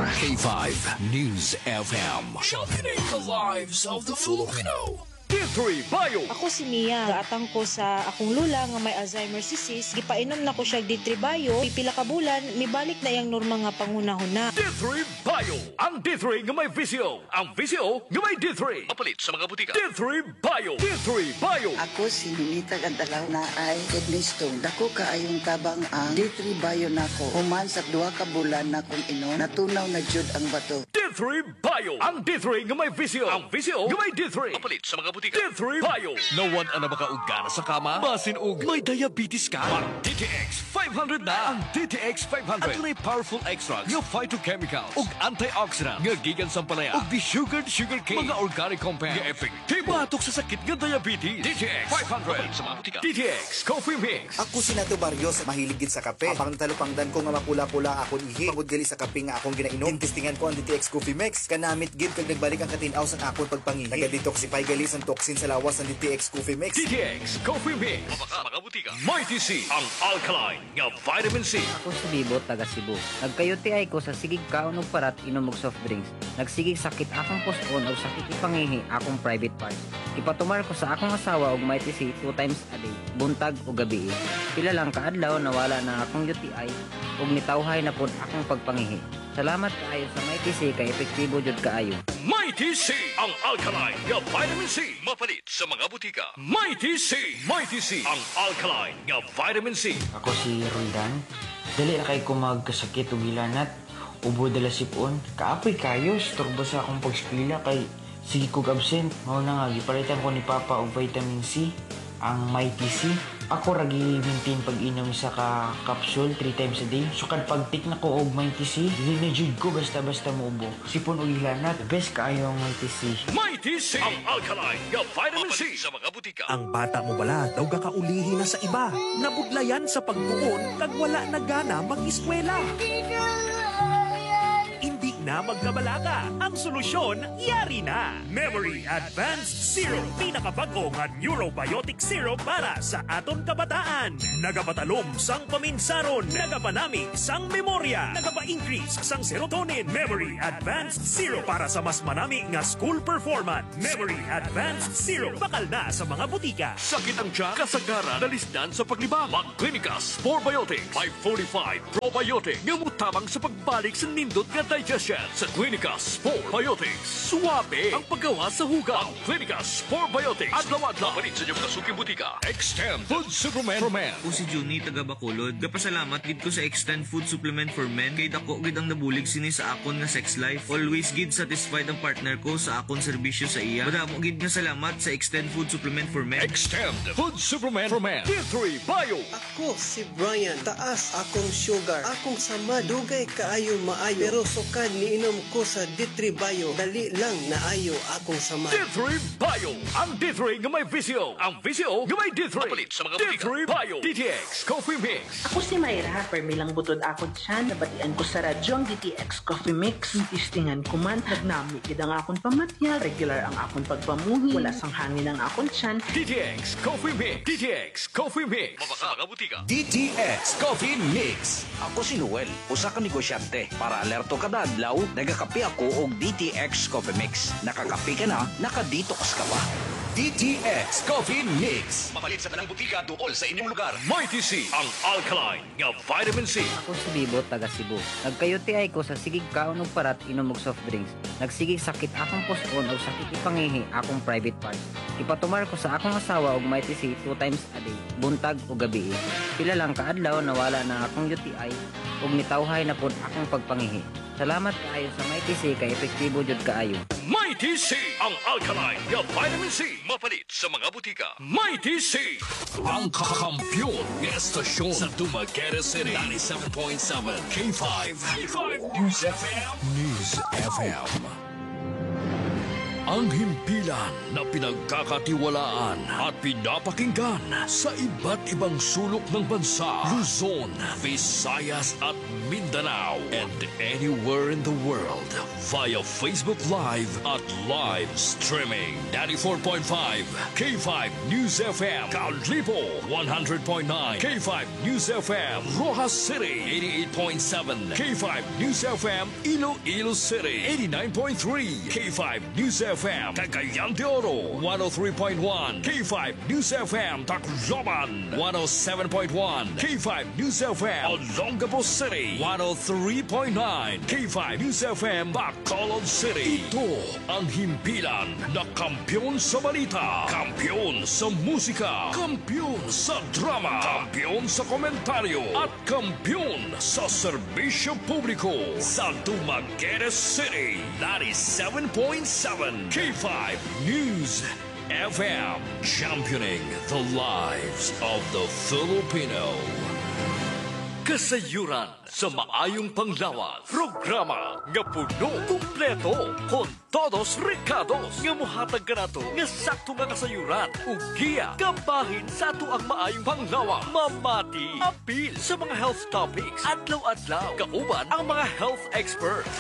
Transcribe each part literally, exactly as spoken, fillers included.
K five News F M. Championing the lives of the Filipino. D three Bio. Ako si Mia, gaatang ko sa akong lula nga may Alzheimer's disease, gipainom na ko siya D three Bio, pipila ka bulan, mibalik na yang norma nga pangunahon na. D three Bio. Ang D three nga may visio. Ang visio nga may D three. Mapalit sa mga butika. D three Bio. D three Bio. Ako si Ninita Gandalaw na ay kidney stone. Dako kaayong tabang ang D three Bio nako. Human sa duha ka bulan na kung inom, natunaw na jud ang bato. D three Bio. Ang D three nga may visio. Ang visio nga may D three. Mapalit sa mga butika. D three Bio. Nawan ang makaugana sa kama. Basin og may diabetes ka. Ang D T X five hundred na. Ang D T X five hundred. At may powerful extracts nga phytochemicals ug antioxidants nga gikan sa palaya ug de-sugared sugar cane. Mga organic compounds nga epektibo batok sa sakit nga diabetes. D T X five hundred. Mapalit sa mga butika. D T X Coffee Mix. Ako si Nato Barrios, mahiligid sa kape. Apang talupangdan ko nga mapula-pula akong ihi. Pagod gali sa kape nga akong ginainom. Tintistingan ko ang D T X Coffee Mix. Kanamit gid kag nagbalik ang katinaw sa akong pagpangihi. Naga-detoxify gali sa toxin sa lawas ng D T X Coffee Mix. D T X Coffee Mix. Mabaka mga butika. Mighty C. Ang alkaline nga vitamin C. Ako si Bibo, taga Cebu. Nagkayuti ay ko sa sigig kaon og parat inom og soft drinks. Nagsigig sakit akong puson og sakit ipangihi akong private parts. Ipatumar ko sa akong asawa og Mighty C two times a day, buntag o gabi. Pila lang kaadlaw nawala na akong U T I ug nitawhay na pud akong pagpangihi. Salamat kaayo sa Mighty C kay epektibo jud kaayo. Mighty C. Ang alkaline nga vitamin C. Mapalit sa mga butika. Mighty C. Mighty C. Ang alkaline nga vitamin C. Ako si Roldan. Dali na kay ko magkasakit o gilanat. Ubo dala sipon. Kaapoy kayo. Storbo sa akong pagskwila kay sige kog absent. Mao na nga, gipalitan ko ni Papa og vitamin C. Ang Mighty C. Ako ragi maintain pag-inom sa ka capsule three times a day. So kad pagtik na ko og Mighty C, dili na jud ko basta-basta muubo. Sipon og ilanat, best kaayo ang Mighty C. Mighty C. Ang alkaline nga vitamin C. Mapalit sa mga butika. Ang bata mo bala daw gakaulihi na sa iba. Nabudlayan sa pagtuon kag wala na gana mag-eskwela. Hindi na magkabalaga. Ang solusyon, yari na. Memory Advanced Syrup. Pinakabago nga Neurobiotic Syrup para sa aton kabataan. Nagapatalom sang paminsaron. Nagapanamig sang memorya. Nagapa-increase sang serotonin. Memory Advanced Syrup para sa mas manami nga school performance. Memory Advanced Syrup. Bakal na sa mga butika. Sakit ang tiyan, kasagaran, dalisdan sa paglibang. Mag-Clinicas Probiotics five forty-five Probiotic. Nga mutabang sa pagbalik sa nindot nga digestion. Sa Clinicas Probiotics, suwabe ang paggawa sa hugaw. Ang Clinicas Probiotics. Adlaw-adlaw. Mapalit sa mga suking butika. Extend Food Supplement for Men. Ako si Juni, taga Bacolod. Gapasalamat gid ko sa Extend Food Supplement for Men. Kay dako gid ang nabulig sini sa akon nga sex life. Always gid satisfied ang partner ko sa akon serbisyo sa iya. Madamo gid nga salamat sa Extend Food Supplement for Men. Extend Food Supplement for Men. D three Bio. Ako si Brian, taas akong sugar. Akong sama, dugay kaayo maayo. Pero sukad niinom ko sa D three Bio. Dali lang naayo akong sama. D three Bio. Ang D three nga may visio. Ang visio nga may D three. Mapalit sa mga D butika. three Bio. D T X Coffee Mix. Ako si Mayra, permilang butod ako dyan. Nabatian ko sa radyo ang D T X Coffee Mix. Tistingan ko man, nagnami gid ang akong pamatya. Regular ang akong pagpamuhi. Wala sang hangin ang akong tiyan. D T X Coffee Mix. D T X Coffee Mix. Mabaka mga butika. D T X Coffee Mix. Ako si Noel, usa ka negosyante. Para alerto kada adlaw, nagakape ako og D T X Coffee Mix. Nakakape ka na, nakadetox ka pa. D T X Coffee Mix. Mapalit sa tanang butika tuol sa inyong lugar. Mighty C. Ang alkaline nga vitamin C. Ako si Bibo, taga Cebu. Nagkayuti ay ko sa sigig kaon og parat inom og soft drinks. Nagsigig sakit akong puson og sakit ipangihi akong private parts. Ipatumar ko sa akong asawa og Mighty C two times a day, buntag o gabi. Pila lang kaadlaw nawala na akong U T I ug nitawhay na pud akong pagpangihi. Salamat kaayo sa Mighty C kay epektibo jud kaayo. Mighty C. Ang alkaline nga vitamin C. Mapalit sa mga butika. Mighty C. Ang kakampyon ng estasyon sa Dumaguete City. ninety-seven point seven K five. K five News F M. News F M. Ang himpilan na pinagkakatiwalaan at pinapakinggan sa iba't ibang sulok ng bansa, Luzon, Visayas at Mindanao, and anywhere in the world via Facebook Live at live streaming. ninety-four point five K five News F M, Callipo one hundred point nine K five News F M, Rojas City eighty-eight point seven K five News F M, Iloilo City eighty-nine point three K five News F M, Cagayan de Oro one oh three point one K five News F M, Tacloban one oh seven point one K five News F M, Olongapo City one oh three point nine K five News F M, Bacolod City. Ito ang himpilan na kampyon sa balita, kampyon sa musika, kampyon sa drama, kampyon sa komentaryo, at kampyon sa serbisyo publiko sa Dumaguete City. ninety-seven point seven K five News F M, championing the lives of the Filipino. Kasayuran sa maayong panglawas. Programa nga puno, kumpleto, con todos recados. Nga muhatag ka na to, nga sakto nga kasayuran. Ugiya, kabahin sa ato ang maayong panglawas. Mamati, apil sa mga health topics. Adlaw-adlaw, kauban ang mga health experts.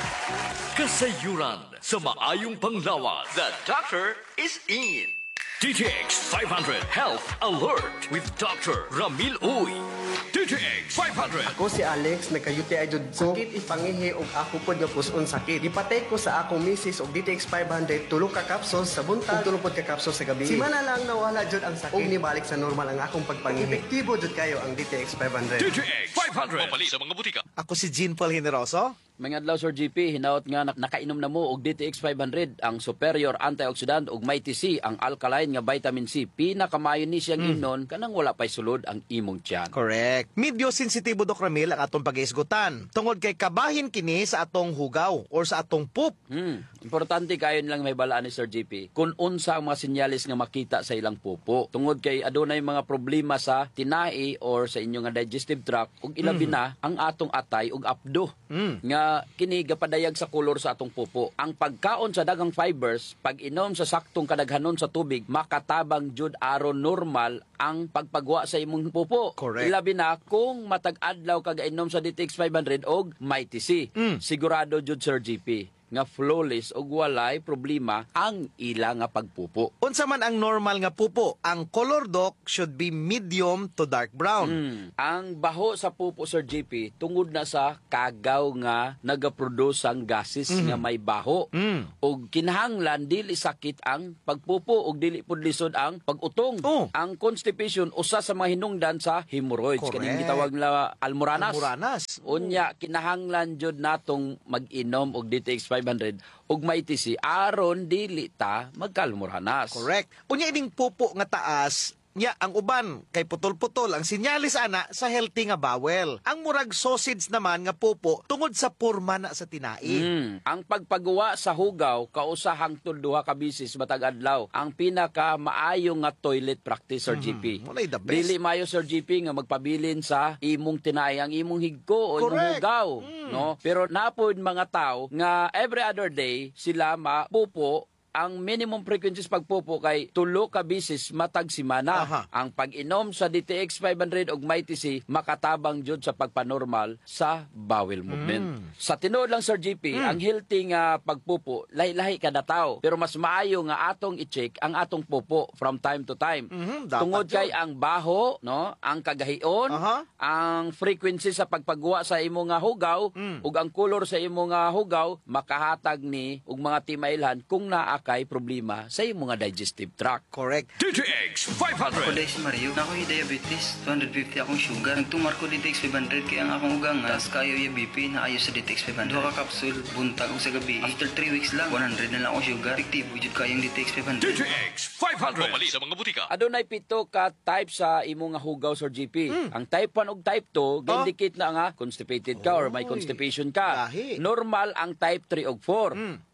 Kasayuran sa maayong panglawas. The doctor is in. D T X five hundred Health Alert with Doctor Ramil Uy. D T X five hundred. Ako si Alex, nagka-U T I jud ko. Sakit ipangihi og ako pod nga puson sakit. Ipatay ko sa akong misis og D T X five hundred tulo ka capsules sa buntag ug tulo pod ka capsules sa gabi. Simana lang nawala jud ang sakit. Og nibalik sa normal ang akong pagpangihi. Epektibo jud kayo ang D T X five hundred. D T X five hundred. Mapali sa mga butika. Ako si Jean Paul Generoso. Mga adlaw Sir G P, hinaot nga na- nakainom na mo og D T X five hundred, ang superior antioxidant ug Mighty C, ang alkaline nga vitamin C. Pinakamayo ni siyang mm. inon kanang wala pay sulod ang imong tiyan. Correct. Medyo sensitibo Doc Ramil ang atong pag-iisgutan. Tungod kay kabahin kini sa atong hugaw or sa atong poop. Hmm. Importante kayo nilang may balaan ni Sir G P kung unsa ang mga sinyalis nga makita sa ilang pupo. Tungod kay adunay mga problema sa tinai or sa inyong nga digestive tract ug ilabi mm. na ang atong atay ug apdo. Mm. Nga kini gapadayag sa kolor sa atong pupo. Ang pagkaon sa daghang fibers, pag inom sa saktong kadaghanon sa tubig, makatabang jud aron normal ang pagpagwa sa imong pupo. Correct. Ilabi na kung matag adlaw kag inom sa D T X five hundred og Mighty C. Mm. Sigurado jud Sir G P nga flawless og walay problema ang ila nga pagpupo. Unsa man ang normal nga pupo, ang color Doc should be medium to dark brown. Mm. Ang baho sa pupo Sir G P tungod na sa kagaw nga nagaproduce ang gases mm. nga may baho. Mm. Og kinahanglan dili sakit ang pagpupo og dili pud lisod ang pag-utong. Oh. Ang constipation usa sa mga hinungdan sa hemorrhoids kaning gitawag na almoranas. Almoranas. Unya kinahanglan jud natong mag-inom og D T X five hundred ug Mighty C aron dili ta magkalmuranas. Correct. Unya ining pupo nga taas, nya ang uban kay putol-putol ang sinyalis ana sa healthy nga bowel. Ang murag sausage naman nga pupo tungod sa porma na sa tinai. Mm. Ang pagpagawa sa hugaw kausa hangtod duha ka bisis matag adlaw ang pinaka maayo nga toilet practice Sir G P. Mm. Walay the best. Dili maayo Sir G P nga magpabilin sa imong tinai ang imong higko o imong hugaw, mm. no? Pero napod mga tao nga every other day sila mapupo. Ang minimum frequencies pagpupo kay tulo ka bisis matag semana. Aha. Ang pag-inom sa D T X five hundred ug Mighty C makatabang jud sa pagpanormal sa bowel movement. Mm. Sa tinuod lang Sir G P, mm. ang healthy nga pagpupo lahi-lahi kada tawo, pero mas maayo nga atong i-check ang atong pupo from time to time. Mm-hmm, tungod kay ang baho, no, ang kagahion, uh-huh. ang frequency sa pagpagwa sa imong nga hugaw mm. ug ang color sa imong nga hugaw makahatag ni og mga timailhan kung naa kay problema sa iyong mga digestive tract. Correct. D T X five hundred. Ako dahil si Mario, na ako'y diabetes, two hundred fifty akong sugar. Nagtumar ko D T X five hundred kaya ang akong ugang nga, tas kayo yung B P na ayos sa D T X five hundred. Duha ka kapsul, buntag o sa gabi. After three weeks lang, one hundred na lang akong sugar. Epektibo jud kayong D T X five hundred. D T X five hundred. Mapali sa mga butika. Adunay pito ka type sa imong nga hugaw Sir G P. Mm. Ang type one ug type two, ga-indicate na nga constipated ka oh, or may constipation ka. Lahi. Normal ang type three ug four. Mm.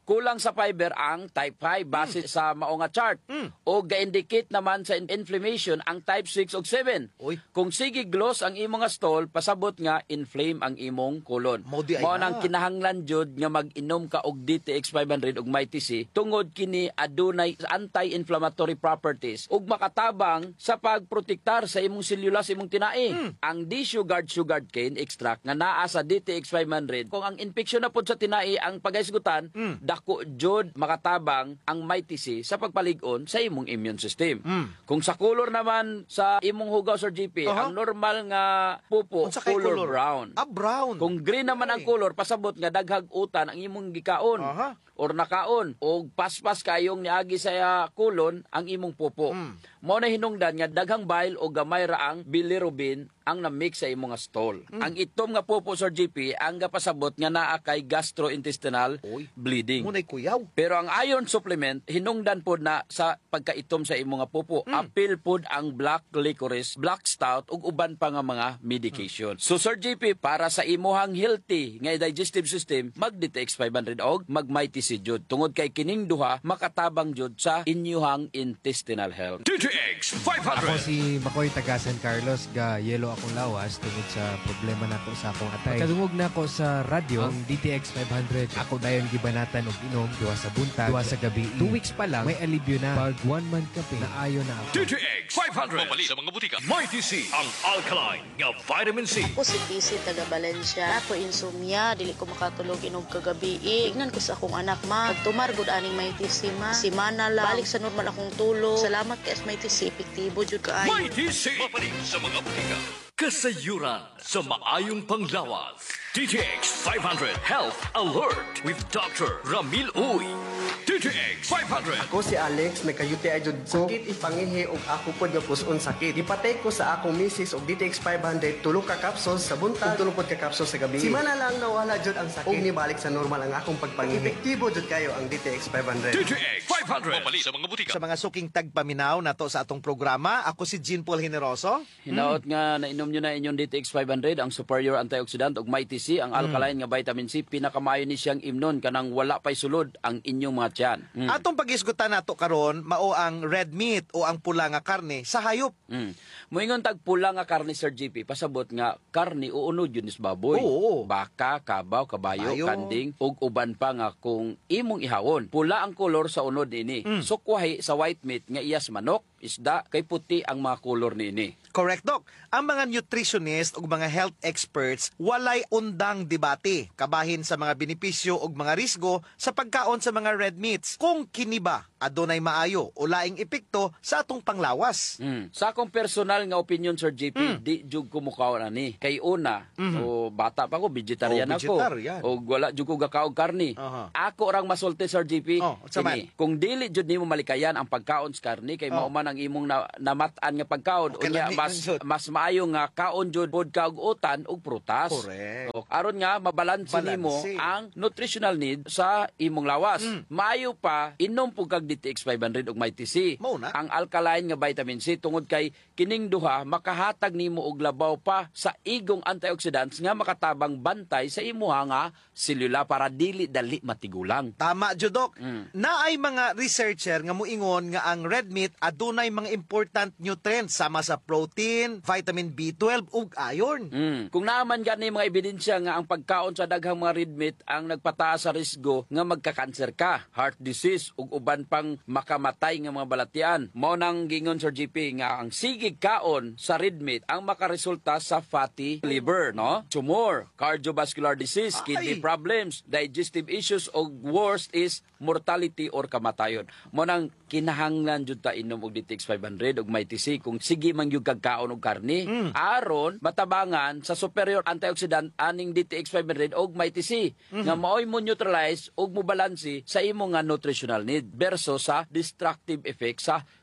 kulang sa fiber ang type five base sa mao nga chart. O ga-indicate naman sa in- inflammation ang type six ug seven. Kung sige gloss ang imong nga stool, pasabot nga inflame ang imong colon. Mao nang kinahanglan jud nga mag-inom ka og D T X five hundred ug Mighty C tungod kini adunay anti-inflammatory properties ug makatabang sa pagprotektar sa imong selula sa imong tinai. Ang D-sugared sugared cane extract nga naa sa D T X five hundred, kung ang infeksyon na pod sa tinai ang pagaysgutan, dako jud makatabang ang Mighty C sa pagpalig-on sa imong immune system. Kung sa color naman sa imong hugaw, Sir G P, Aha. ang normal nga pupo Unsakay color, color? brown. Ah, brown. Kung green naman ang color, pasabot nga daghag utan ang imong gikaon or nakaon o paspas kayong niagi sa uh, kulon ang imong pupo. Mao na hinungdan nga daghang bile o gamay ra ang bilirubin ang na-mix sa imong stool. Mm. Ang itom nga pupo, Sir G P, ang gapasabot nga naa kay gastrointestinal bleeding. Munay kuyaw. Pero ang iron supplement hinungdan pod na sa pagkaitom sa imong nga pupo. Mm. Apil pod ang black licorice, black stout ug uban pa nga mga medication. So Sir G P, para sa imuhang healthy nga digestive system, mag D T X five hundred og mag Mighty C jud. Tungod kay kining duha makatabang jud sa inyuhang intestinal health. D T X five hundred. Ako si Makoy taga San Carlos, ga yelo akong lawas tungod sa problema nako sa akong atay. Pagkadungog nako sa radyo, ang D T X five hundred, ako dayon gibanatan og inom duwa sa buntag, duwa sa gabi. Two weeks pa lang, may alibyo na. Pag one month kape, naayo na ako. D T X five hundred. Mabali sa mga butika. Mighty C, ang alkaline nga vitamin C. Ako si P C taga Valencia. Ako insomnia, dili ko makatulog inog kagabi. Tignan ko sa akong anak, ma. Pagtumar gud aning Mighty C, ma. Si Mana lang. Balik sa normal akong tulog. Salamat kay Mighty C, epektibo jud kaayo. Mighty C, mabali sa mga butika. Kasayuran sa maayong panglawas. D T X five hundred Health Alert with Doctor Ramil Uy. D T X five hundred. Ako si Alex, nagka-U T I jud ko. Sakit ipangihi og ako pod nga puson sakit. Ipatay ko sa akong misis og D T X five hundred tulo ka capsules sa buntag, tulo pod ka capsules sa gabi. Simana lang nawala jud ang sakit. Og nibalik sa normal ang akong pagpangihi. Epektibo jud kayo ang D T X five hundred. D T X five hundred. Mabali sa mga butika. Sa mga suking tagpaminaw na to sa atong programa, ako si Jean Paul Generoso. Hinaot nga nainom nyo na inyong D T X five hundred, ang superior antioxidant ug Mighty C, ang alkaline nga vitamin C, pinakamayo ni siyang imnon kanang wala pay sulod ang inyong mga tiyan. Mm. Atong pag-isgutan nato karon mao ang red meat o ang pula nga karne sa hayop. Mm. Moingon tag pula nga karne, Sir G P, pasabot nga karne uunod yun is baboy. Oo. Baka, kabaw, kabayo, Kabayo. kanding ug uban pa nga kung imong ihawon. Pula ang kolor sa unod ini. Mm. Sukwahi sa white meat nga iyas manok, isda, kay puti ang mga kolor niini. Correct, Doc. Ang mga nutritionist ug mga health experts walay undang debate kabahin sa mga benepisyo ug mga risgo sa pagkaon sa mga red meats. Kung kini ba adunay maayo o laing epekto sa atong panglawas. Mm. Sa akong personal nga opinion, Sir G P, Mm. di jud ko mukaw na ni. Kay una, Mhm. o bata pa ko, vegetarian Oh, ako. vegetarian. O wala jud ko gakaog karni. Aha. Ako rang masulti, Sir G P. Oh, sa man? Kini, kung dili jud nimo malikayan ang pagkaon sa karni, kay Oh. mao man ang imong na, namatan nga pagkaon, Okay, unya lami mas man jud. mas maayo nga kaon jud pod ka og utan ug prutas. Correct. O, aron nga mabalanse nimo Balanse. ang nutritional need sa imong lawas. Mm. Maayo pa inom pug kag D T X five hundred ug Mighty C. Mao na. Ang alkaline nga vitamin C tungod kay kining duha makahatag nimo og labaw pa sa igong antioxidants nga makatabang bantay sa imuha nga selula para dili dali matigulang. Tama, Judok. Mm. Naay mga researcher nga muingon nga ang red meat adunay mga important nutrients sama sa protein, vitamin B twelve ug iron. Mm. Kung naaman gani mga ebidensya nga ang pagkaon sa daghang mga red meat ang nagpataas sa risgo nga magka-cancer ka, heart disease ug uban pang makamatay nga mga balatian. Mao nang gingon, Sir G P, nga ang sigig kaon sa red meat ang makaresulta sa fatty liver, no? Tumor, cardiovascular disease, kidney problems, digestive issues ug worst is mortality or kamatayon. Mo nang kinahanglan jud ta inom og D T X five hundred ug Mighty C kung sige man gyud kag kaon og karne aron matabangan sa superior antioxidant aning D T X five hundred ug Mighty C nga maoy mo neutralize ug mo balanse sa imo nga nutritional need versus sa destructive effect sa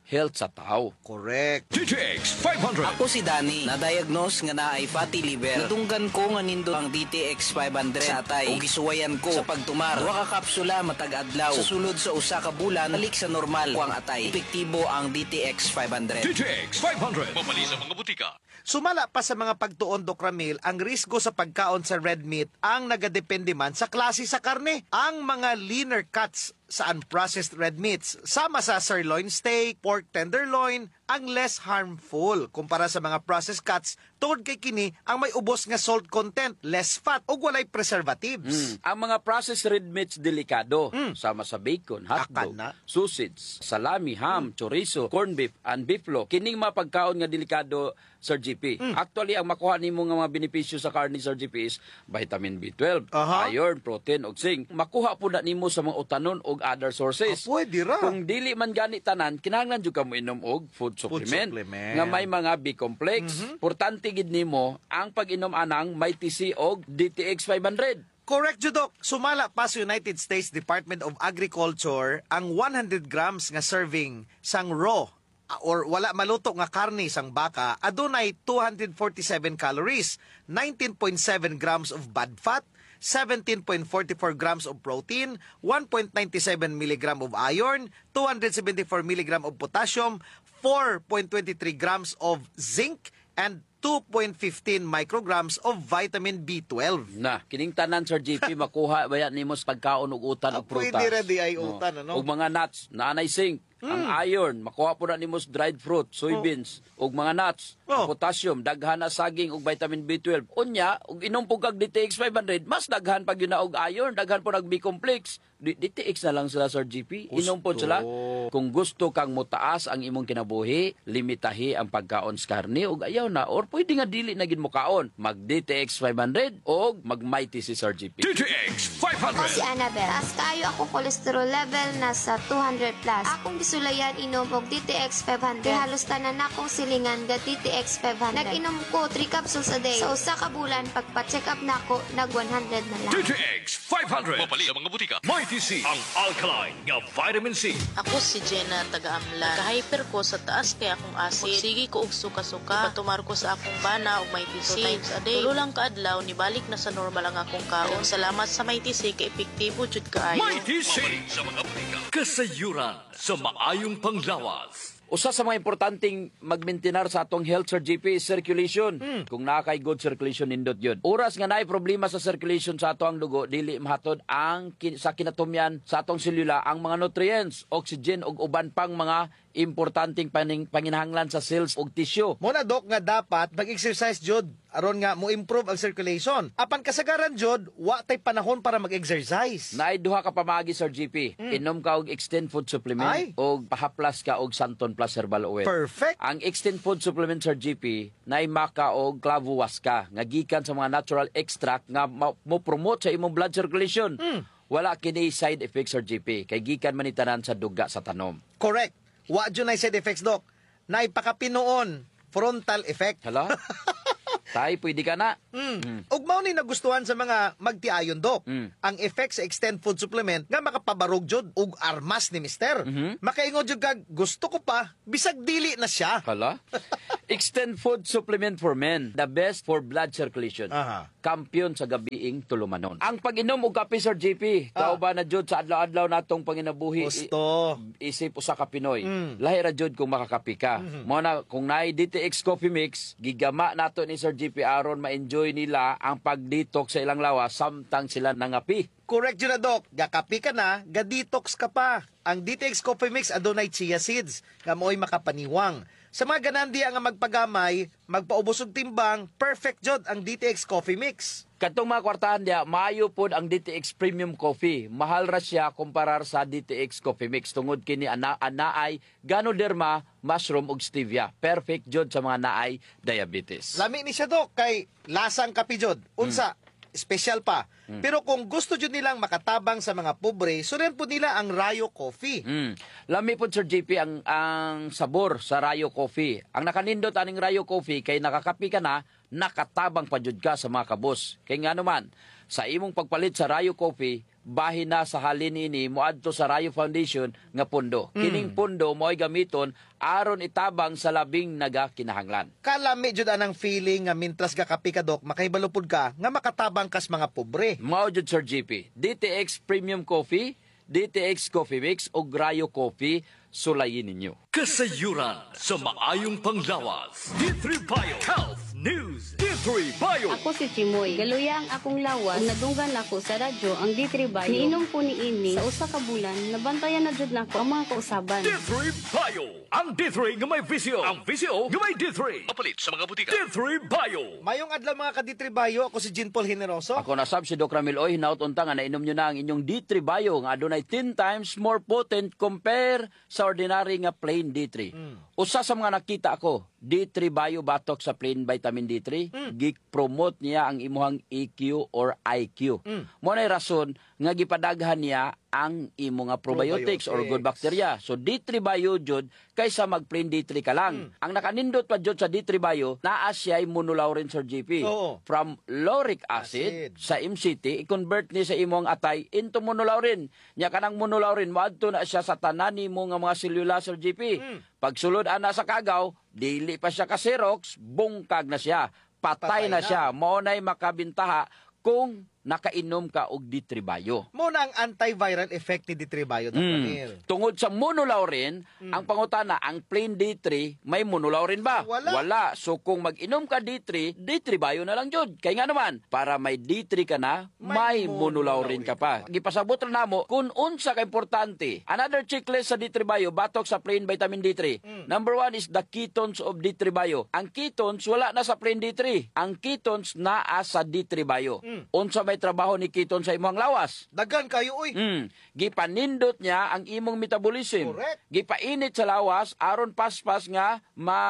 health sa tao. Correct. D T X five hundred. Ako si Danny, na-diagnose nga naay fatty liver. Natunggan ko nga nindot ang D T X five hundred sa atay. Ug gisuwayan ko sa pagtumar. Duha ka kapsula matag adlaw. Sa sulod sa usa ka bulan, balik sa normal ko ang atay. Epektibo ang D T X five hundred. D T X five hundred. Mabali sa mga butika. Sumala pa sa mga pagtuon, Doc Ramil, ang risgo sa pagkaon sa red meat ang nagadepende man sa klase sa karne. Ang mga leaner cuts sa unprocessed red meats, sama sa sirloin steak, pork tenderloin, ang less harmful kumpara sa mga processed cuts tungod kay kini ang may ubos nga salt content, less fat ug walay preservatives. Mm. Ang mga processed red meats delikado, mm. sama sa bacon, hotdog, sausage, salami, ham, mm. chorizo, corned beef, and beeflo. Kining mga pagkaon nga delikado, Sir G P. Mm. Actually, ang makuha nimo nga mga benepisyo sa karne, Sir G P, is vitamin B twelve, uh-huh. iron, protein, ug zinc. Makuha po na nimo sa mga utanon ug other sources. Ah, pwede ra. Kung dili man gani tanan, kinahanglan jud ka mo inom og food supplement, food supplement nga may mga B-complex. Mm-hmm. Importante gid nimo ang pag-inom anang may T C og D T X five hundred. Correct, Judok. Sumala pa sa United States Department of Agriculture ang one hundred grams nga serving sang raw or wala maluto nga karne sang baka adunay two hundred forty-seven calories, nineteen point seven grams of bad fat, seventeen point four four grams of protein, one point nine seven milligram of iron, two hundred seventy-four milligram of potassium, four point two three grams of zinc, and two point one five micrograms of vitamin B twelve. Na, kining tanan, Sir G P, makuha bayan nimo sa pagkaon og utan og prutas. Pwede ra di ay utan, ano? Og mga nuts, naanay zinc, mm. ang iron, makuha po na nimo sa dried fruit, soybeans, oh. og mga nuts, oh. potassium, daghan na saging og vitamin B twelve. Unya, og inom po kag D T X five hundred, mas daghan pag yun na og iron, daghan po nag B-complex. D T X na lang sila, Sir G P. Inom po sila. Kung gusto kang mutaas ang imong kinabuhi, limitahi ang pagkaon sa karne og ayaw na, or pwede nga dili na gid mo kaon. Mag D T X five hundred o mag Mighty si Sir G P. D T X five hundred. Ako si Annabel. Taas kayo ako cholesterol level nasa two hundred plus. Akong gisulayan inom og D T X five hundred. Halos tanan akong silingan ga D T X five hundred. Nag-inom ko three capsules a day. Sa usa ka bulan pagpa-check up nako nag one hundred na lang. D T X five hundred. Mapali sa mga butika. Mighty C, ang alkaline nga vitamin C. Ako si Jenna taga-Amlan. Ka-hyper ko sa taas kaya akong acid. Sige ko og suka-suka. Patumar ko sa akong bana og may T C. Two times a day. Tulo lang kaadlaw nibalik na sa normal ang akong kaon. Salamat sa may T C kay epektibo jud kaayo. Mighty C sa mga butika. Kasayuran sa maayong panglawas. Usa sa mga importanteng magmaintenar sa atong health, Sir G P, is circulation. Hmm. Kung nakay good circulation, nindot yun. Oras nga naay problema sa circulation sa atong dugo, dili mahatod ang kin- sa kinatumyan sa atong selula ang mga nutrients, oxygen ug uban pang mga importanteng paning, panginahanglan sa cells ug tissue. Muna, Dok, nga dapat mag-exercise jud aron nga mo improve ang circulation. Apan kasagaran jud, wa tay panahon para mag-exercise. Naay duha ka pamaagi, Sir G P. Mm. Inom ka og Extend Food Supplement Ay. og pahaplas ka og Santon Plus Herbal Oil. Perfect. Ang Extend Food Supplement, Sir G P, naay maka og clavo waska nga gikan sa mga natural extract nga mo promote sa imong blood circulation. Mm. Wala kini side effects, Sir G P, kay gikan man ni tanan sa duga sa tanom. Correct. Wa jud na side effects, Dok. Naay pakapinoon frontal effect. Hala? Tay, pwede ka na. Mm. Mm. Ug mao ni nagustuhan sa mga magtiayon, Dok. Mm. Ang effect sa Extend Food Supplement nga makapabarog jud ug armas ni Mister. Mm-hmm. Makaingon jud kag gusto ko pa bisag dili na siya. Hala? Extend Food Supplement for Men, the best for blood circulation. Aha. Kampiyon sa gabiing tulumanon. Ang pag-inom og kape, Sir G P, ah. kauban na jud sa adlaw-adlaw natong panginabuhi. Gusto. Isip usa ka Pinoy. Mm. Lahi ra jud kung makakape ka. Mm-hmm. Mo na kung naay D T X Coffee Mix, gigama nato ni Sir G P aron ma-enjoy nila ang pag-detox sa ilang lawas samtang sila nangapi. Correct yun na, Dok. Gakapi ka na, ga-detox ka pa. Ang D T X Coffee Mix adunay chia seeds, nga mo'y makapaniwang. Sa mga ganandi ang magpagamay, magpaubos og timbang, perfect jod ang D T X Coffee Mix. Katong mga kwartahan dia, maayo pod ang D T X Premium Coffee. Mahal ra siya kumparar sa D T X Coffee Mix tungod kini ana anaay Ganoderma, mushroom ug stevia. Perfect jod sa mga naay diabetes. Lami ni siya, Dok, kay lasang kape jod. Unsa, mm. special pa. Mm. Pero kung gusto jud nilang makatabang sa mga pobre, suren po nila ang Rayo Coffee. Mm. Lami po, Sir J P, ang, ang sabor sa Rayo Coffee. Ang nakanindot aning Rayo Coffee, kay nakakapi ka na, nakatabang pa jud ka sa mga kabos. Kay nga naman, sa imong pagpalit sa Rayo Coffee, bahin na sa halin ini moadto sa Rayo Foundation nga pondo. Mm. Kining pondo mo'y gamiton aron itabang sa labing nagakinahanglan. Kalami jud anang feeling nga mintras ka kapi ka dok, makahibalupod ka nga makatabang kas mga pobre. Mao jud Sir G P. D T X Premium Coffee, D T X Coffee Mix o Rayo Coffee, sulayin ninyo. Kasayuran sa maayong panglawas. D three Bio Health News. D three Bio. Ako si Chimoy. Galuya ang akong lawas. Ug nadunggan ako sa radyo ang D three Bio. Niinom ko ni ini sa usa ka bulan. Nabantayan na jud nako ang mga kausaban. D three Bio. Ang D three nga may visyo. Ang visyo nga may D three. Mapalit sa mga butika. D three Bio. Mayong adlaw mga ka-D three Bio, ako si Jean Paul Generoso. Ako na sab si Doc Ramil Oy, hinaut unta nga nainom nyo na ang inyong D three Bio nga adunay ten times more potent compare sa ordinary nga plain D three. Mm. Usa sa mga nakita ako, D three Bio batok sa plain vitamin D three, mm. gi-promote niya ang imuhang E Q or I Q. Mm. Mo nay rason nga gipadaghan niya ang imo nga probiotics, probiotics or good bacteria. So D three Bio jud kaysa mag plain D three ka lang. Mm. Ang nakanindot pa jud sa D three Bio, naa siya monolaurin Sir G P. Oo. From lauric acid, acid sa M C T, i-convert ni sa imong atay into monolaurin. Nya kanang monolaurin moadto na siya sa tanan nimo nga mga selula Sir G P. Mm. Pagsulod ana sa kagaw, dili pa siya ka Xerox, bungkag na siya. Patay, Patay na, na siya. Mao nay makabintaha kung nakainom ka og D three Bio. Mo na ang antiviral effect ni D three Bio. Mm. Tungod sa monolaurin, mm. ang pangutana, ang plain D three, may monolaurin ba? Wala. Wala. So kung mag-inom ka D three, D three Bio na lang jud. Kaya nga naman, para may D three ka na, may, may monolaurin ka pa. Gipasabot na namo kung unsa ka importante. Another checklist sa D three Bio, batok sa plain vitamin D three. Mm. Number one is the ketones of D three Bio. Ang ketones, wala na sa plain D three. Ang ketones naa sa D three Bio. Mm. Unsa may trabaho ni keton sa imong lawas. Dagan kayo uy. Mm. Gipanindot niya ang imong metabolism. Correct. Gipainit sa lawas aron paspas nga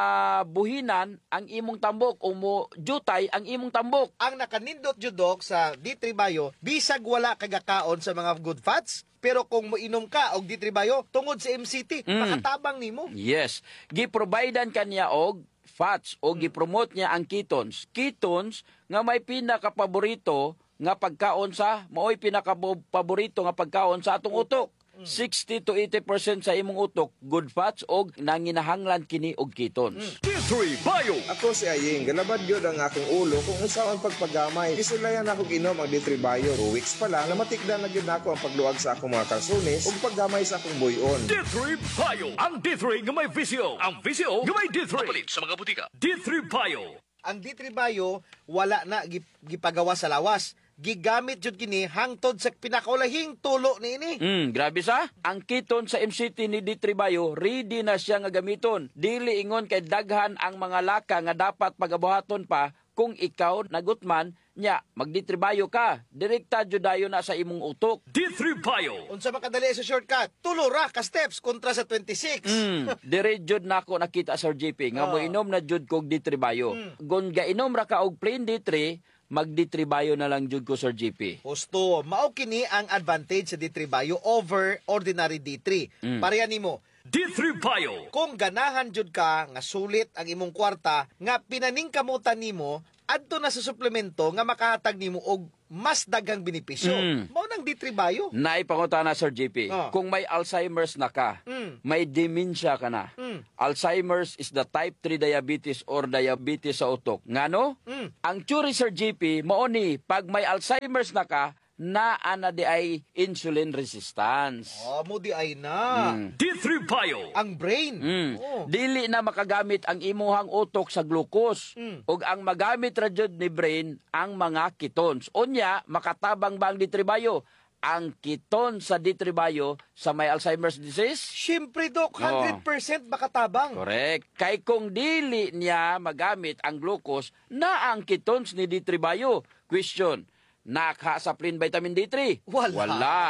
mabuhinan ang imong tambok o mo jutay ang imong tambok. Ang nakanindot judok sa D three Bio, bisag wala kagakaon sa mga good fats, pero kung moinom ka og D three Bio tungod sa M C T, mm. makatabang nimo. Yes. Giprovidean kaniya og fats o gipromote niya ang ketones. Ketones nga may pinaka-paborito nga pagkaon sa, mao'y pinaka-paborito nga pagkaon sa atong utok. sixty to eighty percent sa imong utok, good fats o nanginahanglan kini og ketones. D three Bio. Ako si Aying, galabad yun ang akong ulo kung usaw ang pagpagamay. Isulayan akong inom ang D three Bio. Two weeks pa lang, namatikdan na yun ako ang pagluag sa akong mga kalsunis o paggamay sa akong buyon. D three Bio. Ang D three nga may visyo. Ang visyo nga may D three. Mapalit sa mga butika. D three Bio. Ang D three Bio, wala na gipagawa sa lawas. Gigamit jud kini hangtod sa pinakaulahing tulo niini. Mm, grabe sa. Ang keton sa M C T ni D three Bio, ready na siya nga gamiton. Dili ingon kay daghan ang mga laka nga dapat pagabuhaton pa kung ikaw nagutman nya mag D three Bio ka. Direkta jud dayon na sa imong utok. D three Bio. Unsa makadali sa shortcut? Tulo ra ka steps kontra sa twenty-six. Mm, dire jud nako nakita Sir J P nga oh. moinom na jud kog D three Bio. Mm. Gon gainom ra ka og plain D three, mag D three Bio na lang jud ko Sir G P. Husto, mao kini ang advantage sa D three Bio over ordinary D three. Mm. Pareha nimo D three Bio. Kung ganahan jud ka nga sulit ang imong kwarta nga pinaningkamutan nimo adto na sa suplemento nga makahatag nimo og mas daghang benepisyo. Mm. Mao nang D three Bio. Nay pangutana Sir J P. Oh. Kung may Alzheimer's na ka, mm. may dementia ka na. Mm. Alzheimer's is the type three diabetes or diabetes sa utok. Ngano? Mm. Ang theory Sir J P, mao ni pag may Alzheimer's na ka, na ana di ay insulin resistance. Oh, mo di ay na. Mm. D three Bio. Ang brain. Mm. Oh. Dili na makagamit ang imuhang utok sa glucose. Mm. Ug ang magamit ra jud ni brain ang mga ketones. Unya, makatabang ba ang D three Bio? Ang keton sa D three Bio sa may Alzheimer's disease? Siyempre, Dok. one hundred percent oh. makatabang. Correct. Kay kung dili niya magamit ang glucose na ang ketones ni D three Bio. Question, naka sa plain vitamin D three? Wala. Wala.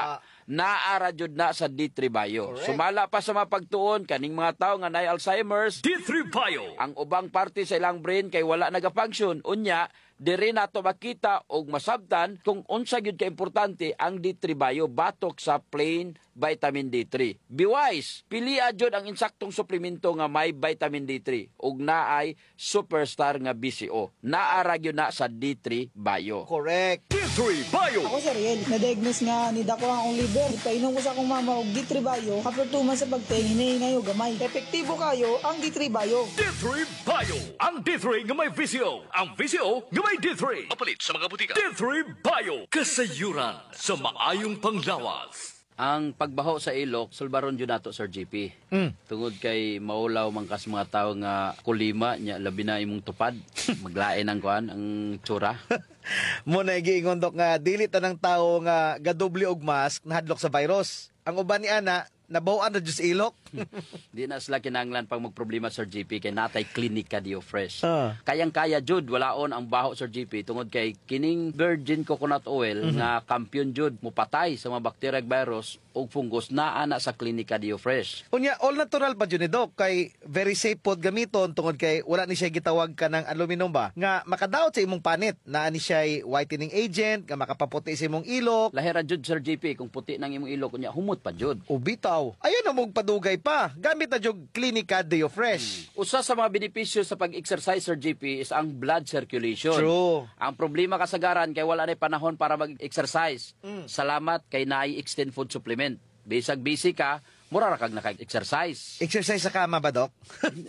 naara jud na sa D three Bio. Sumala pa sa mga pagtuon kaning mga tawo nga naay Alzheimer's, D three Bio. Ang ubang parte sa ilang brain kay wala nagafunction, unya diri nato makita og masabtan kung unsa gyud ka importante ang D three Bio batok sa plain vitamin D three. Be wise, pilia jud ang insaktong suplemento nga may vitamin D three ug naay superstar nga B C O. Naara gyud na sa D three Bio. Correct. D three Bio. Ako si Riel, na-diagnose nga ni dako ang liver. Ipainom ko sa akong mama og D three Bio. After two months sa pagtingin, hinahingayo gamay. Epektibo kayo ang D three Bio. D three Bio. Ang D three nga may V C O. Ang V C O nga may D three. Mapalit sa mga butika. D three Bio. Kasayuran sa maayong panglawas. Ang pagbaho sa ilok, sulbaron jud nato Sir G P. Mm. Tungod kay maulaw man kas mga tawo nga kulima nya labi na imong tupad, maglain ang kuan ang tsura. Mo na giingon dok nga dili tanang tawo nga gadoble og mask nahadlok sa virus. Ang uban ni ana nabawan na jud sa ilok. Di na sila kinahanglan pang magproblema Sir G P kay natay klinika Dio Fresh. Ah. Kayang-kaya jud walaon ang baho Sir G P tungod kay kining virgin coconut oil Mhm. nga kampiyon jud mupatay sa mga bacteria ug virus ug fungus naa na sa klinika Dio Fresh. Unya all natural pa jud ni dok kay very safe pod gamiton tungod kay wala ni siya gitawag ka ng aluminum ba nga makadaot sa imong panit naa ni siya whitening agent nga makapaputi sa imong ilok. Lahira jud Sir G P kung puti nang imong ilok unya humot pa jud. Ubitaw. Ayun na mong padugay pa. Gamit na jud klinika Dio Fresh. Hmm. Usa sa mga benepisyo sa pag-exercise Sir G P is ang blood circulation. True. Ang problema kasagaran kay wala na panahon para mag-exercise. Mm. Salamat kay naay extend food supplement. Bisag busy ka, mura ra kag naka-exercise. Exercise sa kama ba dok?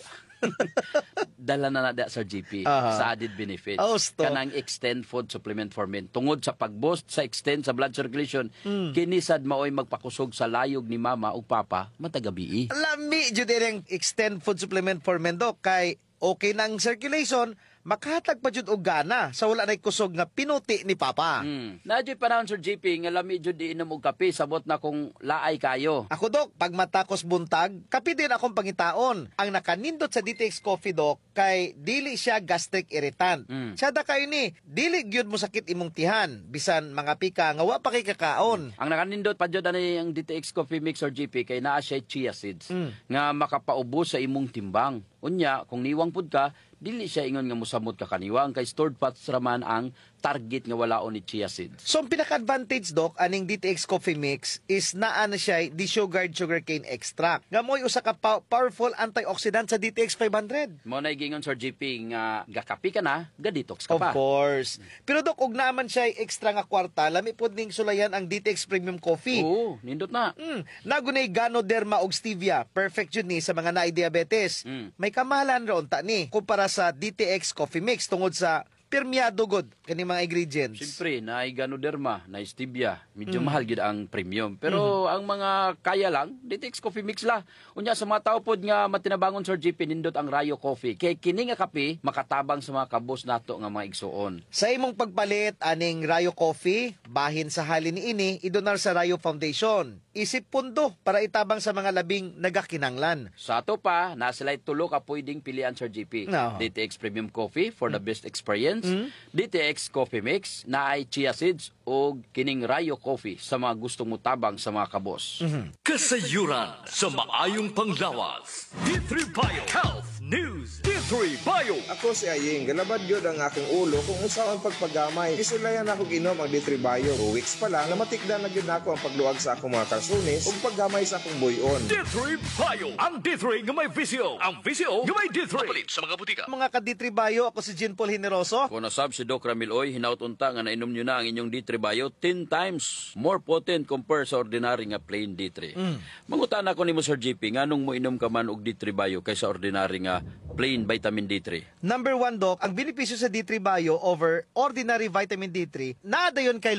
Dala na na Sir G P Aha. sa added benefits. Oh, sto. Kanang extend food supplement for men. Tungod sa pag-boost sa extend sa blood circulation, Mm. kinisad maoy magpakusog sa layog ni mama ug papa matagabi. Lami jud ang extend food supplement for men dok kay okay nang circulation makahatag pa jud og gana sa wala nay kusog nga pinuti ni papa. Hmm. Nadyo panahon Sir G P nga lami jud iinom og kape sabot na kung laay kayo. Ako dok, pag matakos buntag, kape din akong pangitaon. Ang nakanindot sa D T X Coffee dok kay dili siya gastric irritant. Mm. Siya da kayo ni, dili gyud mo sakit imong tihan bisan mga pika nga wa pa kay kakaon. Ang nakanindot pa jud ani ang D T X Coffee Mix or G P kay naa siya chia seeds Mm. nga makapaubos sa imong timbang. Unya, kung niwang pud ka, dili siya ingon nga mosamot ka kaniwang kay stored fats raman ang target nga walaon ni chia seeds. So, ang pinaka-advantage, Doc, aning D T X Coffee Mix is naa na siya desugared sugarcane extract. Nga mo'y usa ka pa- powerful antioxidant sa D T X five hundred. Mo na gingon Sir G P nga gakapi ka na, ga-detox ka Of pa. course. Pero, Doc, ug naman siya extra nga kwarta, lami pod ning sulayan ang D T X Premium Coffee. Oo, nindot na. Mm, nagunay Ganoderma ug Stevia. Perfect yun ni sa mga naay diabetes. Mm. May kamahalan ron ta ni kumpara sa D T X Coffee Mix tungod sa pirmiyado god kani mga ingredients. Siyempre, naay Ganoderma, naay Stevia. Medyo Mm. mahal gid ang premium. Pero ang mga kaya lang, D T X Coffee Mix la. Unya sa mga tao pod nga matinabangon Sir G P nindot ang Rayo Coffee. Kay kini nga kape makatabang sa mga kabos nato nga mga igsuon. Sa imong pagpalit aning Rayo Coffee, bahin sa halin ni ini, idonar sa Rayo Foundation. Isip pundo para itabang sa mga labing nagakinanglan. Sa ato pa, nasilay tulo ka pwedeng pilian Sir G P. No. D T X Premium Coffee for the best experience. Mm. D T X Coffee Mix na ay chia seeds o kining Rayo Coffee sa mga gustong mutabang sa mga kabos. Kasayuran sa maayong panglawas. D three Bio Health News. D three Bio. Ako si Aying, galabad yun ang aking ulo kung usawan pagpagamay. Isulayan ako ginom ang D three Bio. Two weeks pa lang, namatikdan na yun ako ang pagluag sa akong mga kalsunis ug paggamay sa akong buyon. D three Bio. Ang D three nga may V C O. Ang V C O nga may D three. Mapalit sa mga butika. Mga ka-D three Bio, ako si Jean Paul Generoso. Kung nasab si Doc Ramiloy, hinaut unta nga nainom nyo na ang inyong D three Bio ten times more potent compare sa ordinary nga plain D three. Mm. Mangutan ako ni mo Sir G P, nga nung mo inom ka man og D three Bio kaysa ordinary nga plain vitamin D three. Number one, Doc, ang benepisyo sa D three Bio over ordinary vitamin D three, nada yun kay